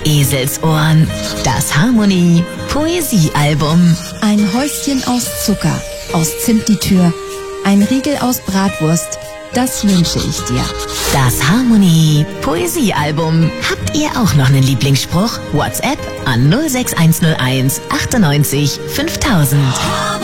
Eselsohren, das Harmonie Poesiealbum. Ein Häuschen aus Zucker, aus Zimt die Tür, ein Riegel aus Bratwurst, das wünsche ich dir. Das Harmonie Poesiealbum. Habt ihr auch noch einen Lieblingsspruch? WhatsApp an 06101 98 5000.